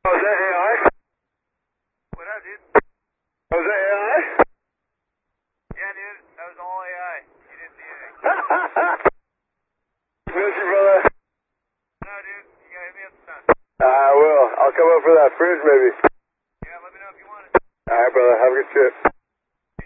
Oh, is that AI? What up, dude? Oh, is that AI? Yeah, dude. That was all AI. You didn't see anything. Miss you, brother. No, dude. You gotta hit me up sometime. I will. I'll come up for that fridge, maybe. Yeah, let me know if you want it. All right, brother. Have a good trip.